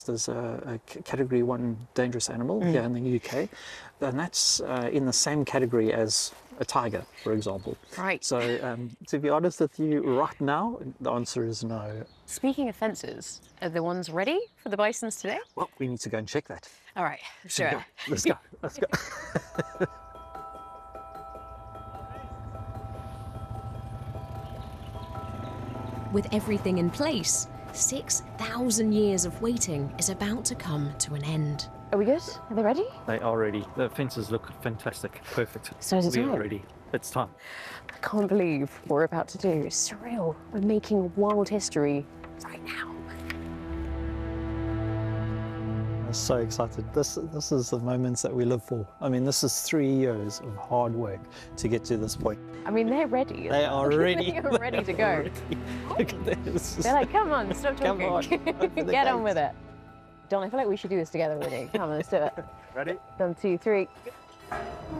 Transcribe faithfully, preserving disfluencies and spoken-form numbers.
There's a, a c- category one dangerous animal Mm. here in the U K, and that's uh, in the same category as a tiger, for example. Right. So, um, to be honest with you, right now, the answer is no. Speaking of fences, are the ones ready for the bisons today? Well, we need to go and check that. All right, let's do Should we it. go? Let's go. Let's go. With everything in place, six thousand years of waiting is about to come to an end. Are we good? Are they ready? They are ready. The fences look fantastic. Perfect. So is it We time? are ready. It's time. I can't believe what we're about to do. It's surreal. We're making wild history right now. I'm so excited. This, this is the moments that we live for. I mean, this is three years of hard work to get to this point. I mean, they're ready. They are ready. They are ready to go. Look at this. They're like, come on, stop Come talking. on, open the Get on gates. with it. Don, I feel like we should do this together, really. Come on, let's do it. Ready? One, two, three.